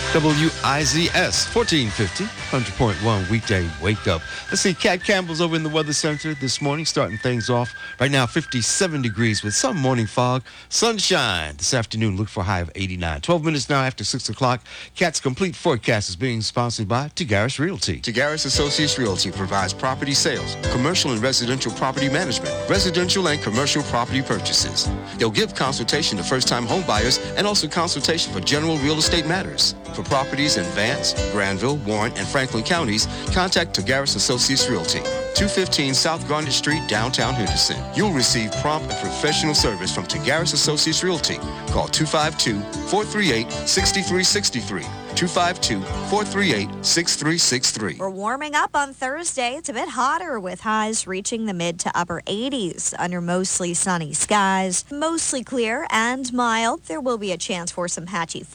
WIZS 1450, 100.1 weekday wake up. Let's see, Kat Campbell's over in the Weather Center this morning, starting things off. Right now, 57 degrees with some morning fog. Sunshine this afternoon, look for a high of 89. 12 minutes now after 6 o'clock. Kat's complete forecast is being sponsored by Tagaris Realty. Tagaris Associates Realty provides property sales, commercial and residential property management, residential and commercial property purchases. They'll give consultation to first-time home buyers and also consultation for general real estate matters. For properties in Vance, Granville, Warren, and Franklin counties, contact Tagaris Associates Realty, 215 South Garnet Street, downtown Henderson. You'll receive prompt and professional service from Tagaris Associates Realty. Call 252-438-6363. 252-438-6363. We're warming up on Thursday. It's a bit hotter with highs reaching the mid to upper 80s under mostly sunny skies. Mostly clear and mild. There will be a chance for some patchy